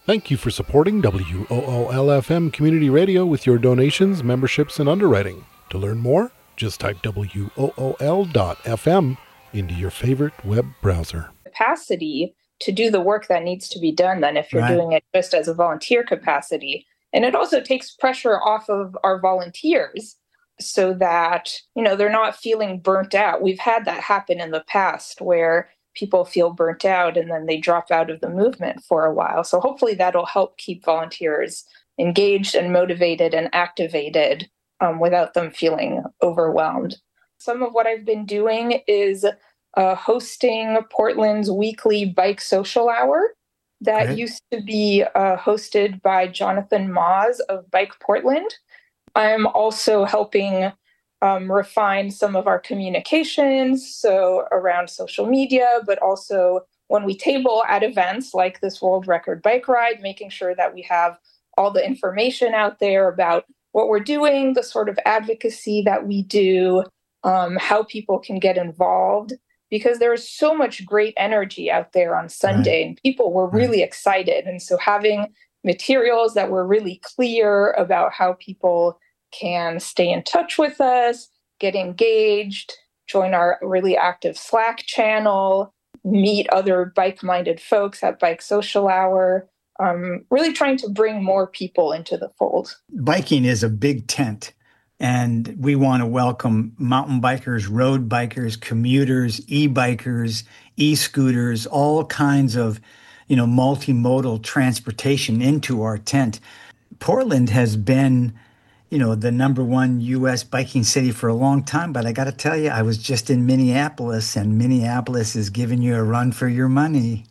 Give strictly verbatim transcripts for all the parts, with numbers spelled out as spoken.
Thank you for supporting W O O L F M Community Radio with your donations, memberships, and underwriting. To learn more, just type W O O L dot F M into your favorite web browser. Capacity to do the work that needs to be done then if you're Right. doing it just as a volunteer capacity. And it also takes pressure off of our volunteers so that, you know, they're not feeling burnt out. We've had that happen in the past where people feel burnt out and then they drop out of the movement for a while. So hopefully that'll help keep volunteers engaged and motivated and activated um, without them feeling overwhelmed. Some of what I've been doing is uh, hosting Portland's weekly bike social hour that Great. used to be uh, hosted by Jonathan Moz of Bike Portland. I'm also helping um, refine some of our communications, so around social media, but also when we table at events like this World Record Bike Ride, making sure that we have all the information out there about what we're doing, the sort of advocacy that we do, um, how people can get involved, because there is so much great energy out there on Sunday, Right. and people were really Right. excited. And so having materials that were really clear about how people can stay in touch with us, get engaged, join our really active Slack channel, meet other bike-minded folks at Bike Social Hour, um, really trying to bring more people into the fold. Biking is a big tent, and we want to welcome mountain bikers, road bikers, commuters, e-bikers, e-scooters, all kinds of, you know, multimodal transportation into our tent. Portland has been, you know, the number one U S biking city for a long time, but I got to tell you, I was just in Minneapolis, and Minneapolis is giving you a run for your money.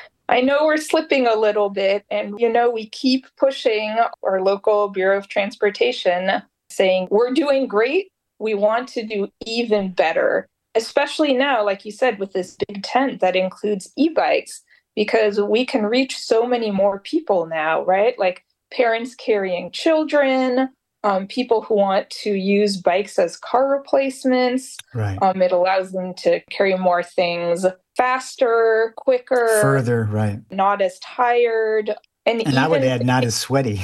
I know we're slipping a little bit, and, you know, we keep pushing our local Bureau of Transportation saying, we're doing great. We want to do even better, especially now, like you said, with this big tent that includes e-bikes, because we can reach so many more people now, right? Like parents carrying children, um, people who want to use bikes as car replacements. Right. Um, it allows them to carry more things faster, quicker, Further, right. not as tired. And, And even, I would add, not as sweaty.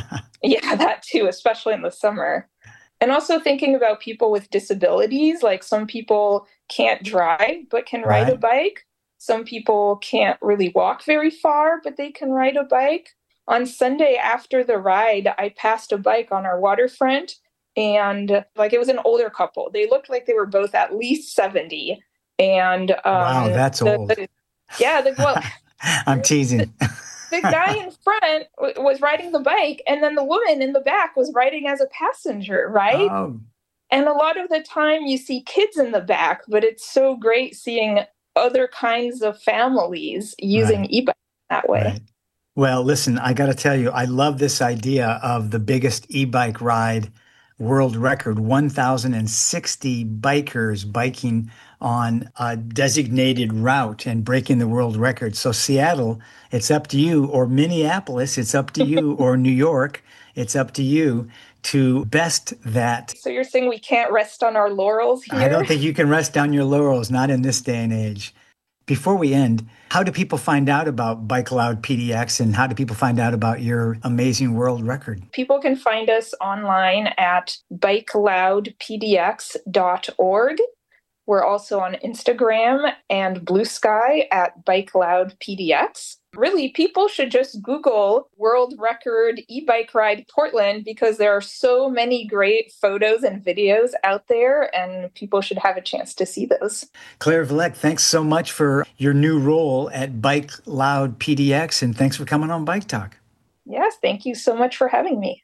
yeah, that too, especially in the summer. And also thinking about people with disabilities, like some people can't drive but can ride a Right. bike. Some people can't really walk very far, but they can ride a bike. On Sunday after the ride, I passed a bike on our waterfront, and like it was an older couple. They looked like they were both at least seventy. And um, Wow, that's the, old. the, yeah, the, well, I'm teasing. the guy in front w- was riding the bike, and then the woman in the back was riding as a passenger, right? Oh, And a lot of the time you see kids in the back, but it's so great seeing other kinds of families using Right. e-bikes that way. right. Well, listen, I got to tell you, I love this idea of the biggest e-bike ride world record, one thousand sixty bikers biking on a designated route and breaking the world record. So Seattle, it's up to you, or Minneapolis, it's up to you, or New York, it's up to you to best that. So you're saying we can't rest on our laurels here? I don't think you can rest on your laurels, not in this day and age. Before we end, how do people find out about Bike Loud P D X, and how do people find out about your amazing world record? People can find us online at bike loud p d x dot org. We're also on Instagram and Blue Sky at Bike Loud P D X. Really, people should just Google World Record E-Bike Ride Portland, because there are so many great photos and videos out there, and people should have a chance to see those. Claire Vleck, thanks so much for your new role at Bike Loud P D X, and thanks for coming on Bike Talk. Yes, thank you so much for having me.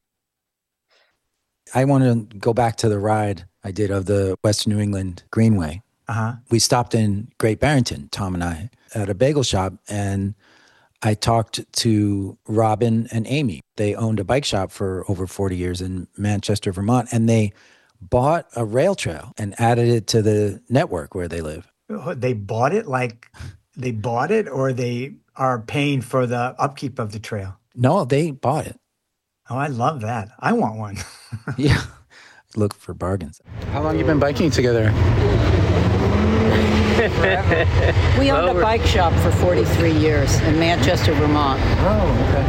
I want to go back to the ride I did of the West New England Greenway. Uh-huh. We stopped in Great Barrington, Tom and I, at a bagel shop, and I talked to Robin and Amy. They owned a bike shop for over forty years in Manchester, Vermont, and they bought a rail trail and added it to the network where they live. They bought it like they bought it, or they are paying for the upkeep of the trail? No, they bought it. Oh, I love that. I want one. Yeah. Look for bargains. How long you been biking together? We owned a bike shop for forty-three years in Manchester, Vermont. Oh, okay.